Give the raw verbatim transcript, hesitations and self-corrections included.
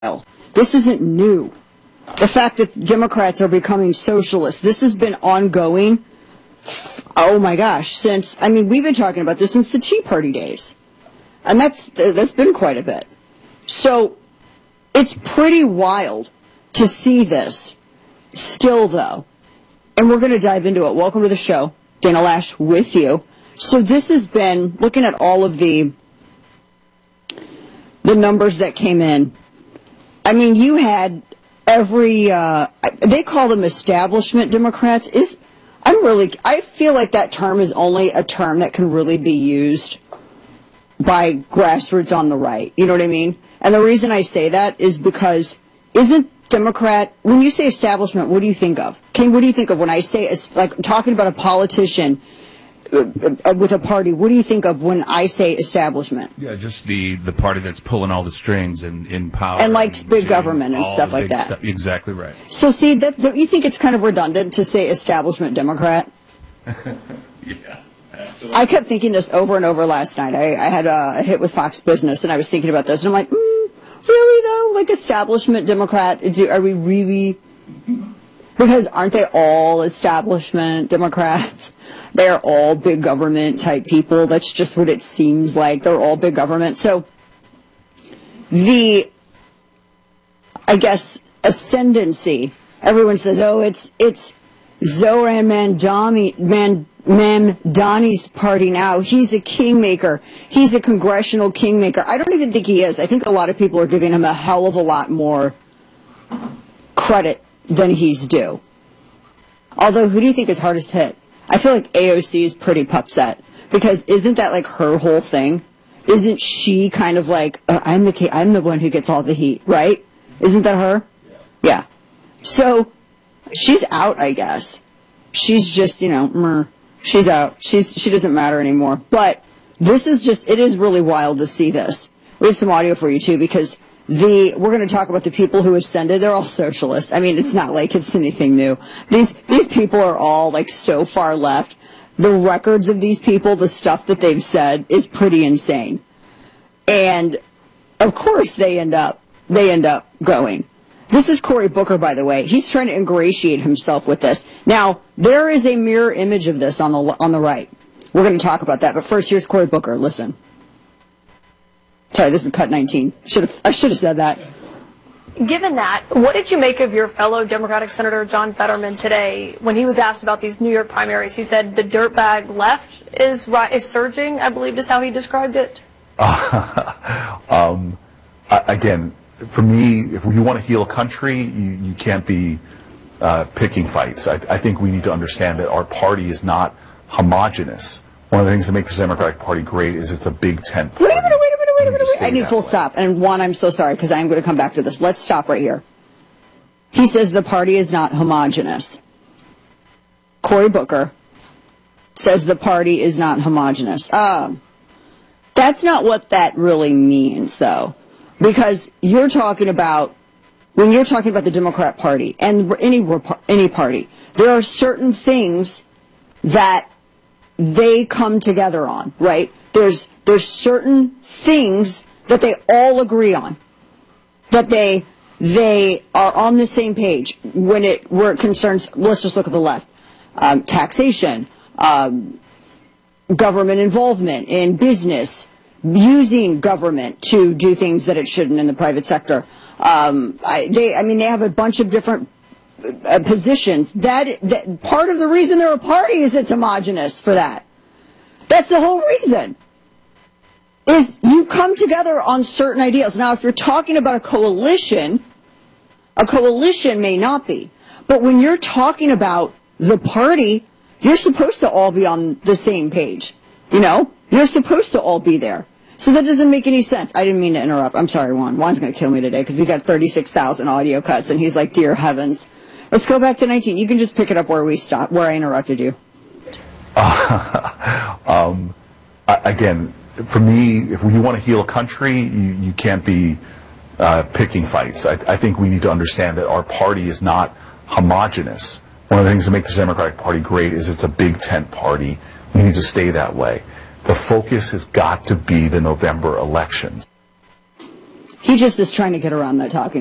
This isn't new. The fact that Democrats are becoming socialists, this has been ongoing, oh my gosh, since, I mean, we've been talking about this since the Tea Party days. And that's that's been quite a bit. So it's pretty wild to see this still, though. And we're going to dive into it. Welcome to the show. Dana Loesch with you. So this has been, looking at all of the the numbers that came in, I mean, you had every, uh, they call them establishment Democrats. Is I'm really, I feel like that term is only a term that can really be used by grassroots on the right. You know what I mean? And the reason I say that is because isn't Democrat, when you say establishment, what do you think of? Ken, what do you think of when I say, like, talking about a politician uh, with a party, what do you think of when I say establishment? Yeah, just the, the party that's pulling all the strings and in power. And likes big government and stuff like that. Stuff. Exactly right. So see, that, don't you think it's kind of redundant to say establishment Democrat? Yeah. Absolutely. I kept thinking this over and over last night. I, I had a, a hit with Fox Business, and I was thinking about this, and I'm like, mm, really, though? Like, establishment Democrat? Is, are we really? Because aren't they all establishment Democrats? They're all big government type people. That's just what it seems like. They're all big government. So the, I guess, ascendancy, everyone says, oh, it's it's Zoran Mandani, Man, Mamdani's party now. He's a kingmaker. He's a congressional kingmaker. I don't even think he is. I think a lot of people are giving him a hell of a lot more credit than he's due. Although, who do you think is hardest hit? I feel like A O C is pretty upset because isn't that like her whole thing? Isn't she kind of like uh, I'm the I'm the one who gets all the heat, right? Isn't that her? Yeah. Yeah. So she's out, I guess. She's just, you know, meh, she's out. She's she doesn't matter anymore. But this is just it is really wild to see this. We have some audio for you too because the we're going to talk about the people who ascended. They're all socialists. I mean, it's not like it's anything new. These these people are all like so far left. The records of these people, the stuff that they've said is pretty insane. And of course they end up they end up going. This is Cory Booker, by the way. He's trying to ingratiate himself with this. Now, there is a mirror image of this on the on the right. We're going to talk about that. But first, here's Cory Booker. Listen. Sorry, this is cut nineteen. Should have I should have said that. Given that, what did you make of your fellow Democratic Senator John Fetterman today when he was asked about these New York primaries? He said the dirtbag left is is surging, I believe is how he described it. Uh, um, again, for me, if you want to heal a country, you, you can't be uh, picking fights. I, I think we need to understand that our party is not homogenous. One of the things that makes the Democratic Party great is it's a big tent party. Wait a minute, wait a minute, wait a minute, wait. I need full stop. And one, I'm so sorry because I'm going to come back to this. Let's stop right here. He says the party is not homogenous. Cory Booker says the party is not homogenous. Um, that's not what that really means, though. Because you're talking about, when you're talking about the Democrat Party and any any party, there are certain things that they come together on, right? There's there's certain things that they all agree on, that they they are on the same page when it where it concerns. Let's just look at the left: um, taxation, um, government involvement in business, using government to do things that it shouldn't in the private sector. Um, I, they, I mean, they have a bunch of different uh, positions. That, that part of the reason they're a party is it's homogenous for that. That's the whole reason. Is you come together on certain ideals. Now, if you're talking about a coalition, a coalition may not be. But when you're talking about the party, you're supposed to all be on the same page. You know? You're supposed to all be there. So that doesn't make any sense. I didn't mean to interrupt. I'm sorry, Juan. Juan's going to kill me today because we got thirty-six thousand audio cuts, and he's like, dear heavens. Let's go back to nineteen. You can just pick it up where we stopped, where I interrupted you. Uh, um, again, for me, if you want to heal a country, you, you can't be uh, picking fights. I, I think we need to understand that our party is not homogenous. One of the things that makes the Democratic Party great is it's a big tent party. We need to stay that way. The focus has got to be the November elections. He just is trying to get around that talking